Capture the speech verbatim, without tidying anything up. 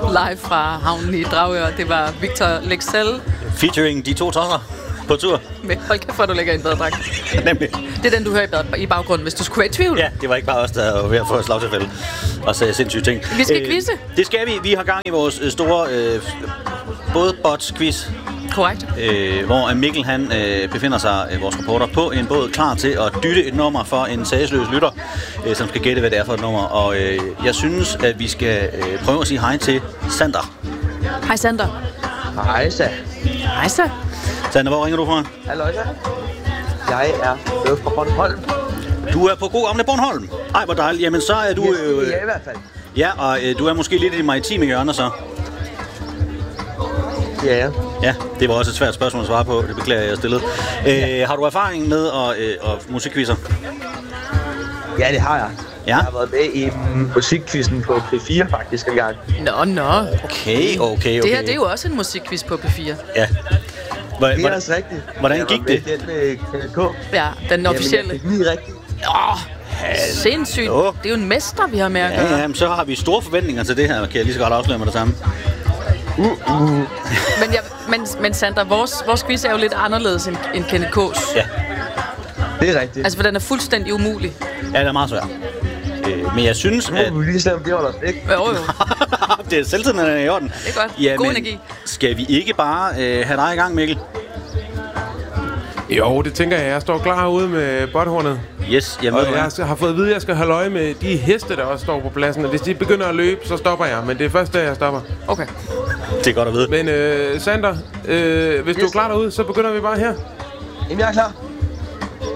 Live fra havnen i Dragør. Det var Victor Lexell. Featuring de to tosser på tur. Men hold kæft, hvor du lægger en badedragt. Nemlig. Det er den, du hører i baggrunden, hvis du skulle være i tvivl. Ja, det var ikke bare os, der var ved at få et slagtilfælde og sagde sindssyge ting. Vi skal quizze. Øh, det skal vi. Vi har gang i vores øh, store øh, bådbots-quiz. Korrekt. Øh, hvor Mikkel han øh, befinder sig, øh, vores reporter, på en båd klar til at dytte et nummer for en sagesløs lytter, øh, som skal gætte, hvad det er for et nummer. Og øh, jeg synes, at vi skal øh, prøve at sige hej til Sander. Hej Sander. Hej så. Hej så. Sander, hvor ringer du fra? Halløj så. Jeg er med fra Bornholm. Du er på god gamle Bornholm. Ej, hvor dejligt. Jamen, så er du... Øh, ja, i hvert fald. Ja, og øh, du er måske lidt i de maritime hjørner, så. Ja. Ja, det var også et svært spørgsmål at svare på. Det beklager jeg, jeg stillede. Øh, har du erfaring med at, øh, at musikquizzer? Ja, det har jeg. Ja? Jeg har været med i mm, musikquizzen på P fire faktisk engang. Nå, nå. Okay, okay, okay. Det her, det er jo også en musikquiz på P fire. Ja. Hvor, Det er også rigtigt. Hvordan gik det? Jeg var med den med K. Ja, den officielle. Jamen, jeg fik lige rigtigt. Åh, sindssygt. Det er jo en mester, vi har med at gøre. Ja, ja, men så har vi store forventninger til det her, kan jeg lige så godt afsløre med det samme. Uh, uh. Men, jeg, men, men Sandra, vores, vores quiz er jo lidt anderledes end, end Kenneth K's. Ja. Det er rigtigt. Altså, for den er fuldstændig umulig. Ja, det er meget svært. Øh, men jeg synes, at... Nu må vi lige se, om det holder os væk. Jo, jo. Det er selvtiden, er i orden. Det er godt. Ja, God men energi. Skal vi ikke bare øh, have dig i gang, Mikkel? Jo, det tænker jeg. Jeg står klar herude med botthornet. Yes, jeg, og jeg har fået at vide, at jeg skal holde øje med de heste, der også står på pladsen. Hvis de begynder at løbe, så stopper jeg. Men det er først der, jeg stopper. Okay. Det er godt at vide. Men øh, Sander, øh, hvis yes. du er klar derude, så begynder vi bare her. Jamen, jeg er klar.